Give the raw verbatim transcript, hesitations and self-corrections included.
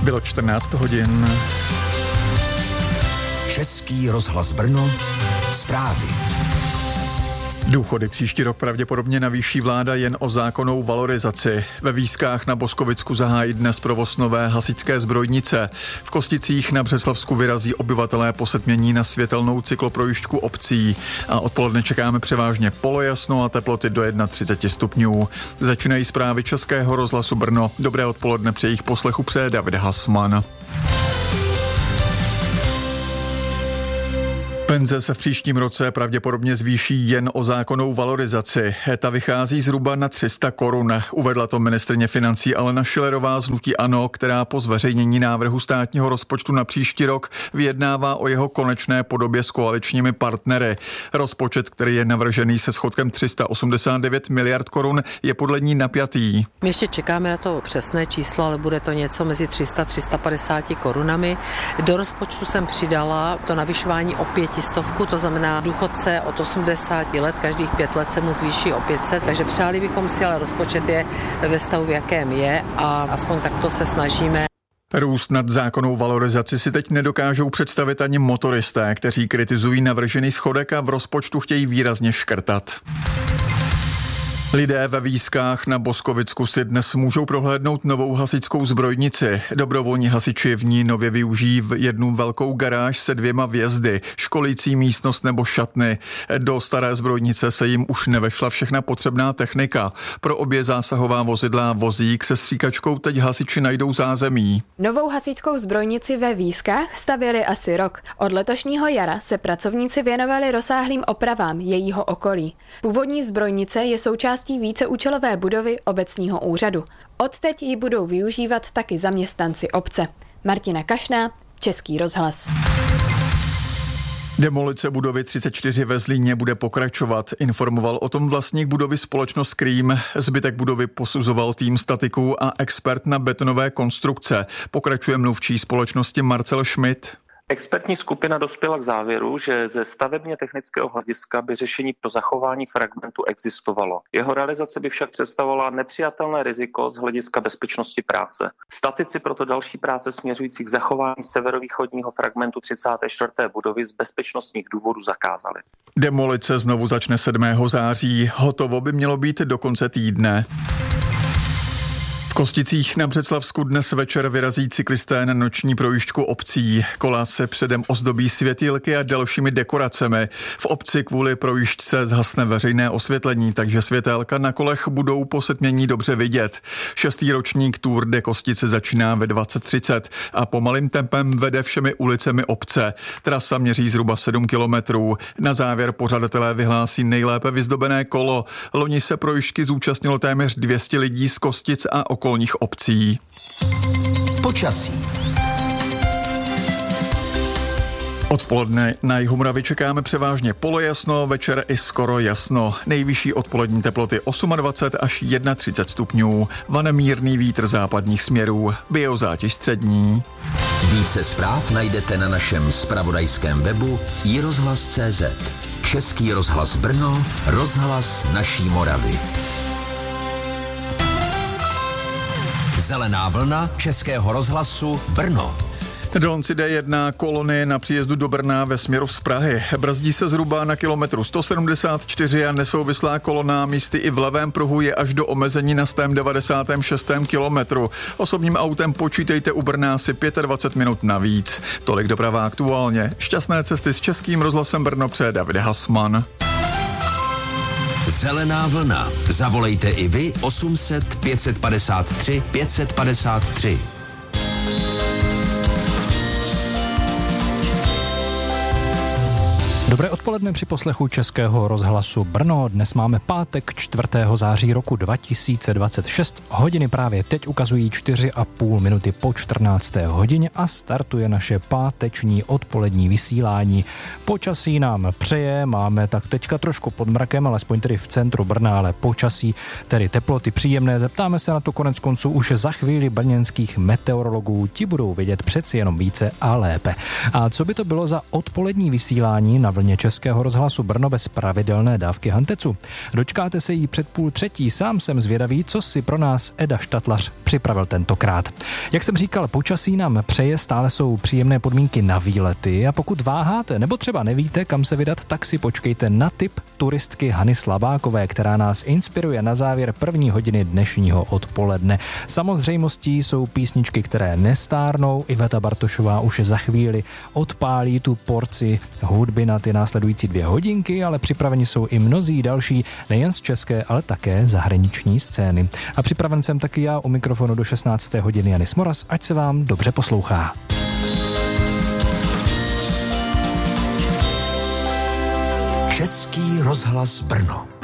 Bylo čtrnáct hodin. Český rozhlas Brno, zprávy. Důchody příští rok pravděpodobně navýší vláda jen o zákonnou valorizaci. Ve Výskách na Boskovicku zahájí dnes provoz nové hasičské zbrojnice. V Kosticích na Břeclavsku vyrazí obyvatelé po setmění na světelnou cykloprojížďku obcí. A odpoledne čekáme převážně polojasno a teploty do třicet jedna stupňů. Začínají zprávy Českého rozhlasu Brno. Dobré odpoledne, při jejich poslechu přeje David Hasman. Penze se v příštím roce pravděpodobně zvýší jen o zákonnou valorizaci. Ta vychází zhruba na tři sta korun. Uvedla to ministryně financí Alena Schillerová z hnutí ANO, která po zveřejnění návrhu státního rozpočtu na příští rok vyjednává o jeho konečné podobě s koaličními partnery. Rozpočet, který je navržený se schodkem tři sta osmdesát devět miliard korun, je podle ní napjatý. My ještě čekáme na to přesné číslo, ale bude to něco mezi tři sta a tři sta padesát korunami. Do rozpočtu jsem přidala to navyšování o pět stovku, to znamená důchodce od osmdesáti let, každých pět let se mu zvýší o pět set, takže přáli bychom si, ale rozpočet je ve stavu, v jakém je a aspoň takto se snažíme. Růst nad zákonnou valorizaci si teď nedokážou představit ani motoristé, kteří kritizují navržený schodek a v rozpočtu chtějí výrazně škrtat. Lidé ve Výskách na Boskovicku si dnes můžou prohlédnout novou hasičskou zbrojnici. Dobrovolní hasiči v ní nově využijí v jednu velkou garáž se dvěma vjezdy, školící místnost nebo šatny. Do staré zbrojnice se jim už nevešla všechna potřebná technika. Pro obě zásahová vozidla vozík se stříkačkou teď hasiči najdou zázemí. Novou hasičskou zbrojnici ve Výskách stavěli asi rok. Od letošního jara se pracovníci věnovali rozsáhlým opravám jejího okolí. Původní zbrojnice je součástí víceúčelové budovy obecního úřadu. Odteď ji budou využívat taky zaměstnanci obce. Martina Kašná, Český rozhlas. Demolice budovy třicet čtyři ve Zlíně bude pokračovat. Informoval o tom vlastník budovy společnost Cream. Zbytek budovy posuzoval tým statiků a expert na betonové konstrukce. Pokračuje mluvčí společnosti Marcel Schmidt. Expertní skupina dospěla k závěru, že ze stavebně technického hlediska by řešení pro zachování fragmentu existovalo. Jeho realizace by však představovala nepřijatelné riziko z hlediska bezpečnosti práce. Statici proto další práce směřující k zachování severovýchodního fragmentu třicáté čtvrté budovy z bezpečnostních důvodů zakázali. Demolice znovu začne sedmého září. Hotovo by mělo být do konce týdne. V Kosticích na Břeclavsku dnes večer vyrazí cyklisté na noční projížďku obcí. Kola se předem ozdobí světýlky a dalšími dekoracemi. V obci kvůli projížďce zhasne veřejné osvětlení, takže světélka na kolech budou po setmění dobře vidět. Šestý ročník Tour de Kostice začíná ve dvacet třicet a pomalým tempem vede všemi ulicemi obce. Trasa měří zhruba sedm kilometrů. Na závěr pořadatelé vyhlásí nejlépe vyzdobené kolo. Loni se projížďky zúčastnilo téměř dvě stě lidí z Kostic a okolních obcí. Počasí. Odpoledne na jihu Moravy čekáme převážně polojasno, večer i skoro jasno. Nejvyšší odpolední teploty dvacet osm až třicet jedna stupňů. Vane mírný vítr západních směrů. Biozátěž střední. Více zpráv najdete na našem zpravodajském webu i rozhlas tečka cé zet. Český rozhlas Brno, rozhlas naší Moravy. Zelená vlna Českého rozhlasu Brno. Dolonci D jedna kolony na příjezdu do Brna ve směru z Prahy. Brzdí se zhruba na kilometru sto sedmdesát čtyři a nesouvislá kolona místy i v levém pruhu je až do omezení na sto devadesát šest kilometru. Osobním autem počítejte u Brna asi dvacet pět minut navíc. Tolik doprava aktuálně. Šťastné cesty s Českým rozhlasem Brno přeje David Hasman. Zelená vlna. Zavolejte i vy osm set pět set padesát tři pět set padesát tři. Dobré odpoledne při poslechu Českého rozhlasu Brno. Dnes máme pátek čtvrtého září roku dva tisíce dvacet šest. Hodiny právě teď ukazují čtyři a půl minuty po čtrnácté hodině a startuje naše páteční odpolední vysílání. Počasí nám přeje, máme tak teďka trošku pod mrakem, alespoň tedy v centru Brna, ale počasí, tedy teploty příjemné. Zeptáme se na to konec konců už za chvíli brněnských meteorologů. Ti budou vědět přeci jenom více a lépe. A co by to bylo za odpolední vysílání na vlně Českého rozhlasu Brno bez pravidelné dávky Hantecu. Dočkáte se jí před půl třetí, sám jsem zvědavý, co si pro nás Eda Štatlař připravil tentokrát. Jak jsem říkal, počasí nám přeje, stále jsou příjemné podmínky na výlety a pokud váháte nebo třeba nevíte, kam se vydat, tak si počkejte na tip turistky Hany Slavákové, která nás inspiruje na závěr první hodiny dnešního odpoledne. Samozřejmostí jsou písničky, které nestárnou. Iveta Bartošová už za chvíli odpálí tu porci hudby na ty následující dvě hodinky, ale připraveni jsou i mnozí další, nejen z české, ale také zahraniční scény. A připraven jsem taky já, u mikrofonu do šestnácté hodiny Janis Moras, ať se vám dobře poslouchá. Český rozhlas Brno.